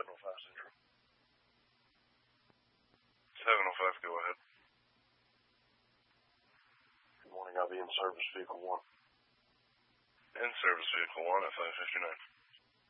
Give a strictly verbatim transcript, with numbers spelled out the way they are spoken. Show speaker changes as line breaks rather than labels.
seven oh five Central.
seven oh five, go ahead.
Good morning, I'll be in service vehicle one.
In service vehicle one at five fifty-nine.